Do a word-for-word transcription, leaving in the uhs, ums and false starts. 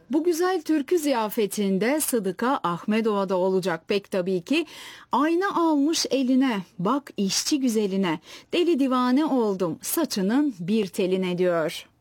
Bu güzel türkü ziyafetinde Sıdıka Ahmedova'da olacak pek tabii ki. Ayna almış eline, bak işçi güzeline, deli divane oldum saçının bir teline diyor.